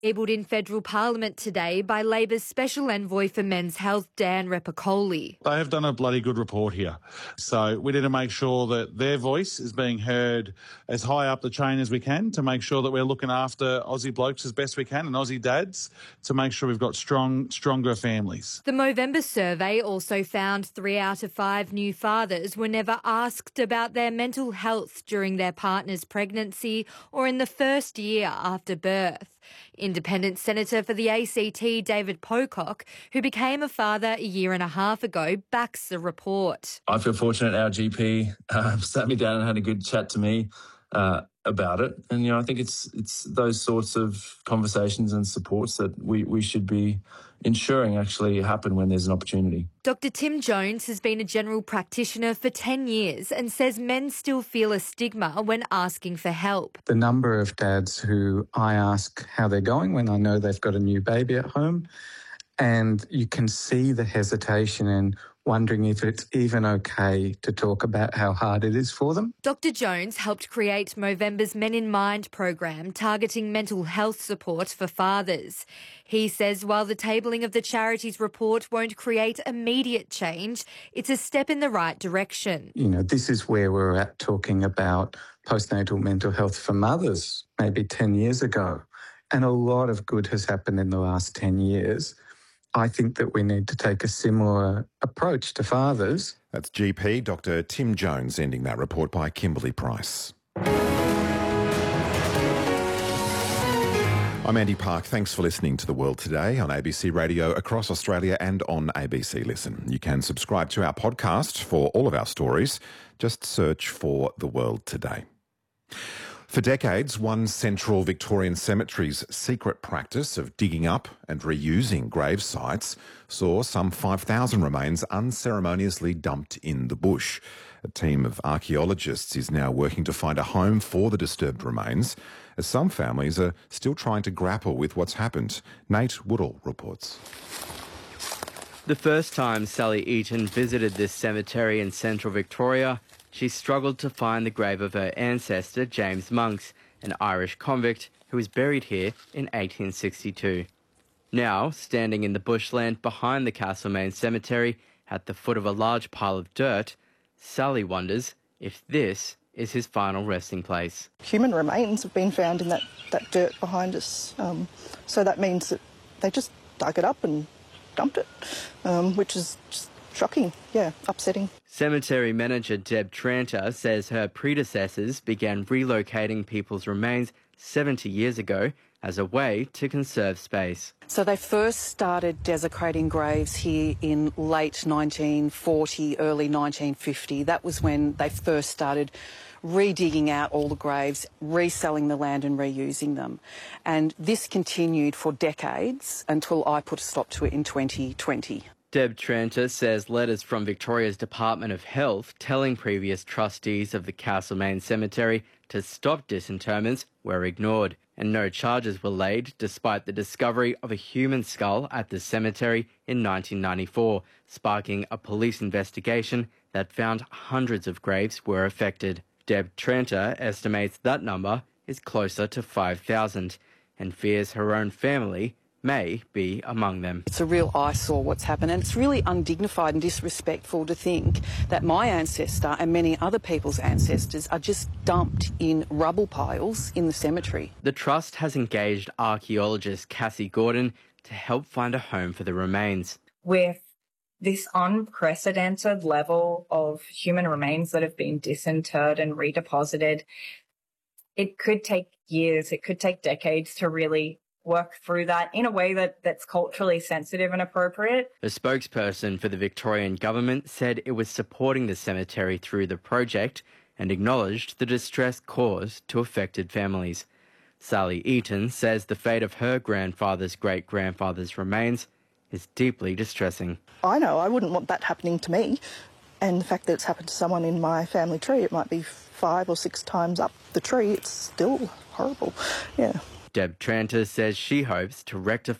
Tabled in federal parliament today by Labor's Special Envoy for Men's Health, Dan Repicoli. They have done a bloody good report here. So we need to make sure that their voice is being heard as high up the chain as we can to make sure that we're looking after Aussie blokes as best we can and Aussie dads to make sure we've got stronger families. The Movember survey also found 3 out of 5 new fathers were never asked about their mental health during their partner's pregnancy or in the first year after birth. Independent Senator for the ACT, David Pocock, who became a father a year and a half ago, backs the report. I feel fortunate our GP sat me down and had a good chat to me about it. And, I think it's those sorts of conversations and supports that we should be ensuring actually happen when there's an opportunity. Dr. Tim Jones has been a general practitioner for 10 years and says men still feel a stigma when asking for help. The number of dads who I ask how they're going when I know they've got a new baby at home, and you can see the hesitation and wondering if it's even okay to talk about how hard it is for them. Dr. Jones helped create Movember's Men in Mind program targeting mental health support for fathers. He says while the tabling of the charity's report won't create immediate change, it's a step in the right direction. This is where we're at talking about postnatal mental health for mothers maybe 10 years ago. And a lot of good has happened in the last 10 years. I think that we need to take a similar approach to fathers. That's GP Dr. Tim Jones ending that report by Kimberly Price. I'm Andy Park. Thanks for listening to The World Today on ABC Radio across Australia and on ABC Listen. You can subscribe to our podcast for all of our stories. Just search for The World Today. For decades, one central Victorian cemetery's secret practice of digging up and reusing grave sites saw some 5,000 remains unceremoniously dumped in the bush. A team of archaeologists is now working to find a home for the disturbed remains, as some families are still trying to grapple with what's happened. Nate Woodall reports. The first time Sally Eaton visited this cemetery in central Victoria, she struggled to find the grave of her ancestor, James Monks, an Irish convict who was buried here in 1862. Now, standing in the bushland behind the Castlemaine Cemetery at the foot of a large pile of dirt, Sally wonders if this is his final resting place. Human remains have been found in that dirt behind us, so that means that they just dug it up and dumped it, which is just shocking, upsetting. Cemetery manager Deb Tranter says her predecessors began relocating people's remains 70 years ago as a way to conserve space. So they first started desecrating graves here in late 1940, early 1950. That was when they first started redigging out all the graves, reselling the land and reusing them. And this continued for decades until I put a stop to it in 2020. Deb Tranter says letters from Victoria's Department of Health telling previous trustees of the Castlemaine Cemetery to stop disinterments were ignored, and no charges were laid despite the discovery of a human skull at the cemetery in 1994, sparking a police investigation that found hundreds of graves were affected. Deb Tranter estimates that number is closer to 5,000 and fears her own family may be among them. It's a real eyesore what's happened, and it's really undignified and disrespectful to think that my ancestor and many other people's ancestors are just dumped in rubble piles in the cemetery. The Trust has engaged archaeologist Cassie Gordon to help find a home for the remains. With this unprecedented level of human remains that have been disinterred and redeposited, it could take years, it could take decades to really work through that in a way that's culturally sensitive and appropriate. A spokesperson for the Victorian government said it was supporting the cemetery through the project and acknowledged the distress caused to affected families. Sally Eaton says the fate of her grandfather's great-grandfather's remains is deeply distressing. I know I wouldn't want that happening to me, and the fact that it's happened to someone in my family tree, it might be 5 or 6 times up the tree, it's still horrible, Deb Tranter says she hopes to rectify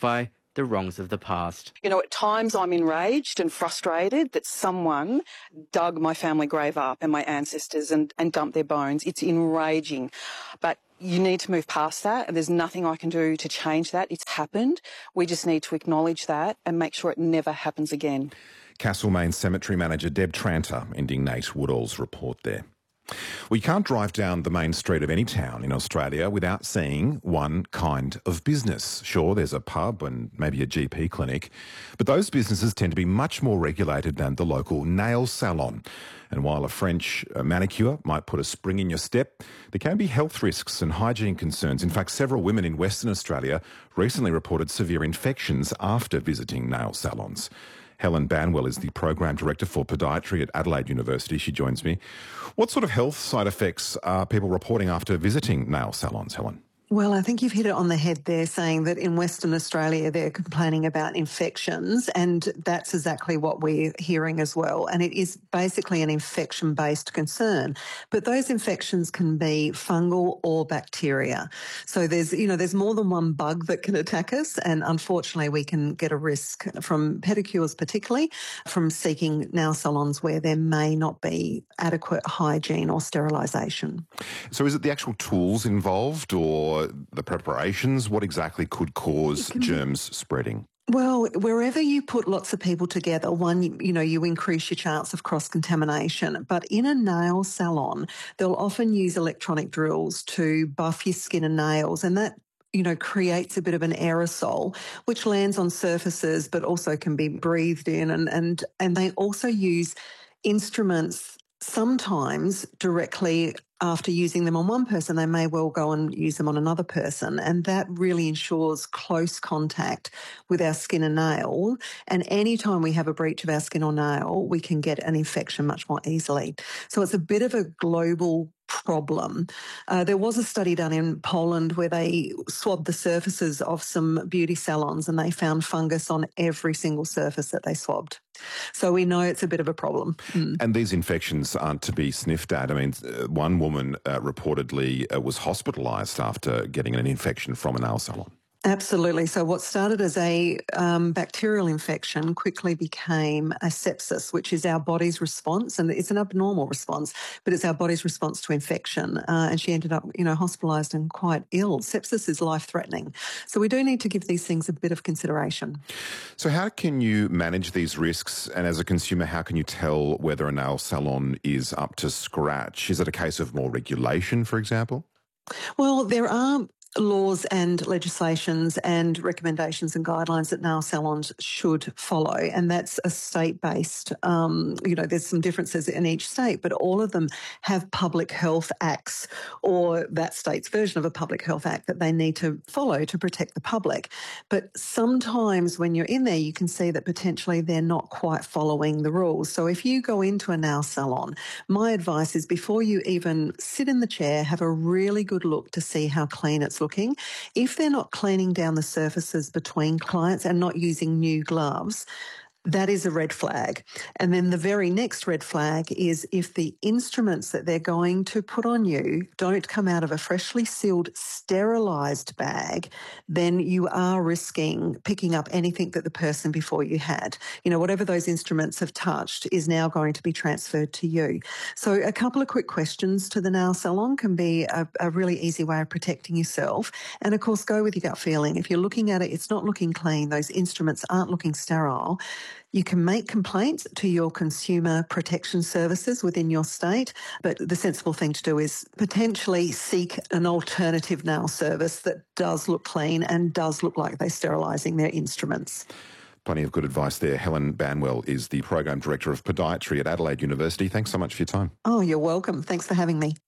the wrongs of the past. You know, at times I'm enraged and frustrated that someone dug my family grave up and my ancestors and dumped their bones. It's enraging. But you need to move past that, and there's nothing I can do to change that. It's happened. We just need to acknowledge that and make sure it never happens again. Castlemaine Cemetery Manager Deb Tranter ending Nate Woodall's report there. We can't drive down the main street of any town in Australia without seeing one kind of business. Sure, there's a pub and maybe a GP clinic, but those businesses tend to be much more regulated than the local nail salon. And while a French manicure might put a spring in your step, there can be health risks and hygiene concerns. In fact, several women in Western Australia recently reported severe infections after visiting nail salons. Helen Banwell is the Program Director for Podiatry at Adelaide University. She joins me. What sort of health side effects are people reporting after visiting nail salons, Helen? Well, I think you've hit it on the head there, saying that in Western Australia they're complaining about infections, and that's exactly what we're hearing as well. And it is basically an infection-based concern. But those infections can be fungal or bacteria. So there's more than one bug that can attack us, and unfortunately we can get a risk from pedicures, particularly from seeking nail salons where there may not be adequate hygiene or sterilisation. So is it the actual tools involved or the preparations? What exactly could cause germs spreading? Well, wherever you put lots of people together, you increase your chance of cross-contamination. But in a nail salon, they'll often use electronic drills to buff your skin and nails, and that creates a bit of an aerosol, which lands on surfaces but also can be breathed in. And they also use instruments sometimes directly after using them on one person. They may well go and use them on another person, and that really ensures close contact with our skin and nail. And any time we have a breach of our skin or nail, we can get an infection much more easily. So it's a bit of a global problem. There was a study done in Poland where they swabbed the surfaces of some beauty salons and they found fungus on every single surface that they swabbed. So we know it's a bit of a problem. And these infections aren't to be sniffed at. I mean, one woman reportedly was hospitalised after getting an infection from a nail salon. Absolutely. So what started as a bacterial infection quickly became a sepsis, which is our body's response, and it's an abnormal response, but it's our body's response to infection. And she ended up, hospitalised and quite ill. Sepsis is life-threatening. So we do need to give these things a bit of consideration. So how can you manage these risks? And as a consumer, how can you tell whether a nail salon is up to scratch? Is it a case of more regulation, for example? Well, there are laws and legislations and recommendations and guidelines that nail salons should follow, and that's a state-based, there's some differences in each state, but all of them have public health acts or that state's version of a public health act that they need to follow to protect the public. But sometimes when you're in there, you can see that potentially they're not quite following the rules. So if you go into a nail salon, my advice is before you even sit in the chair, have a really good look to see how clean it's looking. If they're not cleaning down the surfaces between clients and not using new gloves, that is a red flag. And then the very next red flag is if the instruments that they're going to put on you don't come out of a freshly sealed, sterilised bag, then you are risking picking up anything that the person before you had. Whatever those instruments have touched is now going to be transferred to you. So a couple of quick questions to the nail salon can be a really easy way of protecting yourself. And of course, go with your gut feeling. If you're looking at it, it's not looking clean, those instruments aren't looking sterile, you can make complaints to your consumer protection services within your state, but the sensible thing to do is potentially seek an alternative nail service that does look clean and does look like they're sterilising their instruments. Plenty of good advice there. Helen Banwell is the Program Director of Podiatry at Adelaide University. Thanks so much for your time. Oh, you're welcome. Thanks for having me.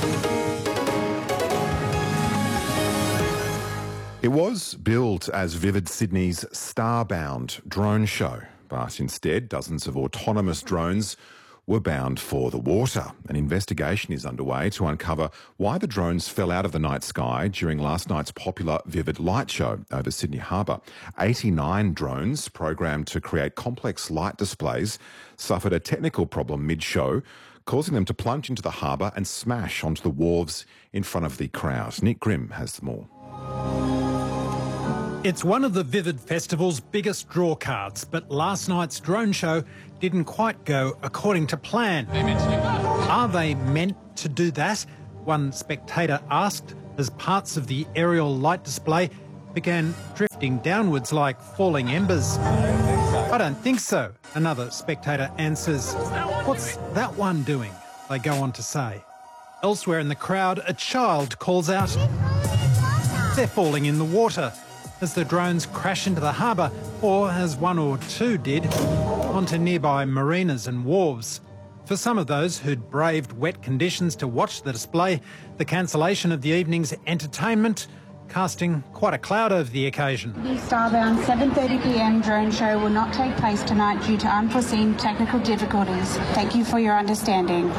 It was billed as Vivid Sydney's Starbound drone show, but instead dozens of autonomous drones were bound for the water. An investigation is underway to uncover why the drones fell out of the night sky during last night's popular Vivid Light Show over Sydney Harbour. 89 drones programmed to create complex light displays suffered a technical problem mid-show, causing them to plunge into the harbour and smash onto the wharves in front of the crowd. Nick Grimm has them all. It's one of the Vivid Festival's biggest draw cards, but last night's drone show didn't quite go according to plan. Are they meant to do that? One spectator asked as parts of the aerial light display began drifting downwards like falling embers. I don't think so, another spectator answers. What's that one doing? They go on to say. Elsewhere in the crowd, a child calls out, they're falling in the water, as the drones crash into the harbour, or as one or two did, onto nearby marinas and wharves. For some of those who'd braved wet conditions to watch the display, the cancellation of the evening's entertainment casting quite a cloud over the occasion. The Starbound 7:30pm drone show will not take place tonight due to unforeseen technical difficulties. Thank you for your understanding.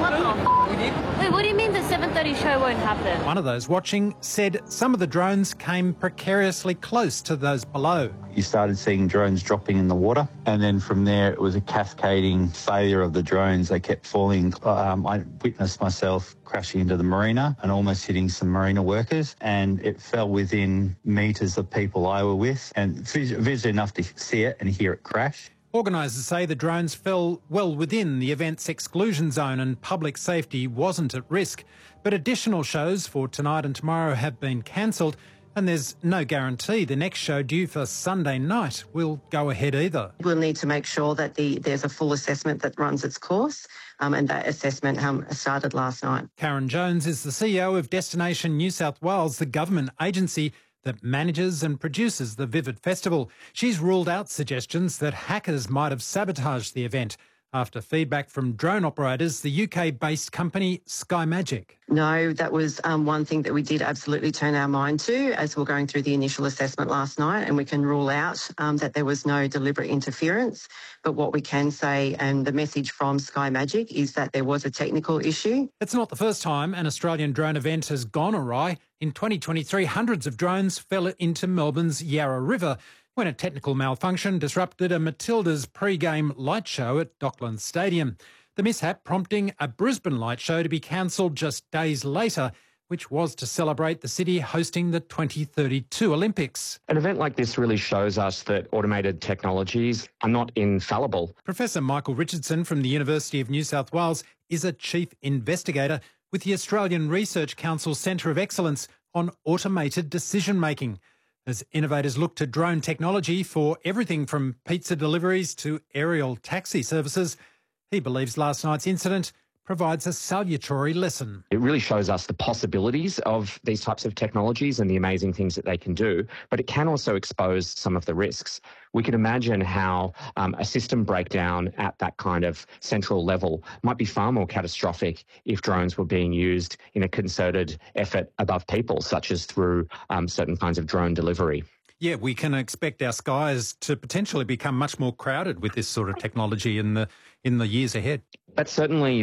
Wait, what do you mean the 7:30 show won't happen? One of those watching said some of the drones came precariously close to those below. You started seeing drones dropping in the water, and then from there it was a cascading failure of the drones. They kept falling. I witnessed myself crashing into the marina and almost hitting some marina workers, and it fell within metres of people I were with, and visually enough to see it and hear it crash. Organisers say the drones fell well within the event's exclusion zone and public safety wasn't at risk. But additional shows for tonight and tomorrow have been cancelled, and there's no guarantee the next show due for Sunday night will go ahead either. We'll need to make sure that there's a full assessment that runs its course, and that assessment started last night. Karen Jones is the CEO of Destination New South Wales, the government agency that manages and produces the Vivid Festival. She's ruled out suggestions that hackers might have sabotaged the event after feedback from drone operators, the UK-based company SkyMagic. No, that was one thing that we did absolutely turn our mind to as we were going through the initial assessment last night, and we can rule out that there was no deliberate interference. But what we can say, and the message from SkyMagic, is that there was a technical issue. It's not the first time an Australian drone event has gone awry. In 2023, hundreds of drones fell into Melbourne's Yarra River when a technical malfunction disrupted a Matildas pre-game light show at Docklands Stadium. The mishap prompting a Brisbane light show to be cancelled just days later, which was to celebrate the city hosting the 2032 Olympics. An event like this really shows us that automated technologies are not infallible. Professor Michael Richardson from the University of New South Wales is a chief investigator with the Australian Research Council Centre of Excellence on Automated Decision-Making, as innovators look to drone technology for everything from pizza deliveries to aerial taxi services. He believes last night's incident provides a salutary lesson. It really shows us the possibilities of these types of technologies and the amazing things that they can do, but it can also expose some of the risks. We can imagine how a system breakdown at that kind of central level might be far more catastrophic if drones were being used in a concerted effort above people, such as through certain kinds of drone delivery. Yeah, we can expect our skies to potentially become much more crowded with this sort of technology in the years ahead. That's certainly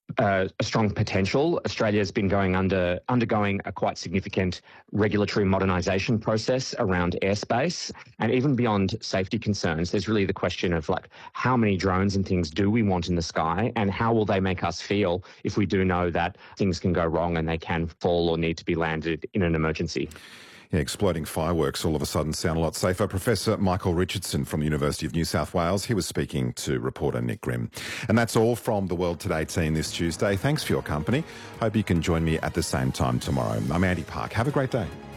a strong potential. Australia's been undergoing a quite significant regulatory modernisation process around airspace, and even beyond safety concerns, there's really the question of how many drones and things do we want in the sky, and how will they make us feel if we do know that things can go wrong and they can fall or need to be landed in an emergency. Yeah, exploding fireworks all of a sudden sound a lot safer. Professor Michael Richardson from the University of New South Wales, he was speaking to reporter Nick Grimm. And that's all from the World Today team this Tuesday. Thanks for your company. Hope you can join me at the same time tomorrow. I'm Andy Park. Have a great day.